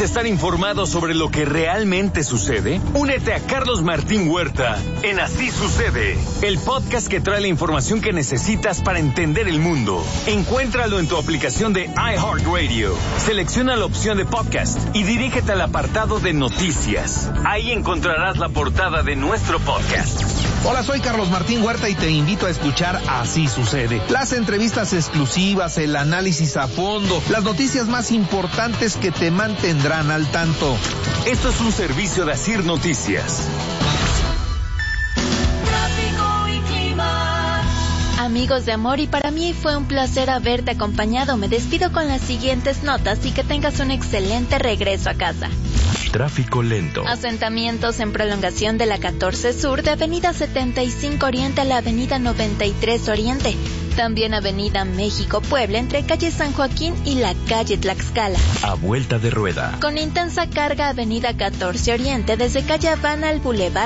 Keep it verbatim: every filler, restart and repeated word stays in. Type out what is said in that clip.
estar informado sobre lo que realmente sucede? Únete a Carlos Martín Huerta en Así Sucede, el podcast que trae la información que necesitas para entender el mundo. Encuéntralo en tu aplicación de iHeartRadio. Selecciona la opción de podcast y dirígete al apartado de noticias. Ahí encontrarás la portada de nuestro podcast. Hola, soy Carlos Martín Huerta y te invito a escuchar Así Sucede. Las entrevistas exclusivas, el análisis a fondo, las noticias más importantes que te mantendrán al tanto. Esto es un servicio de Asir Noticias. Tráfico y clima. Amigos de amor, y para mí fue un placer haberte acompañado. Me despido con las siguientes notas y que tengas un excelente regreso a casa. Tráfico lento. Asentamientos en prolongación de la catorce Sur, de Avenida setenta y cinco Oriente a la Avenida noventa y tres Oriente. También Avenida México-Puebla entre calle San Joaquín y la calle Tlaxcala. A vuelta de rueda. Con intensa carga Avenida catorce Oriente desde calle Habana al Boulevard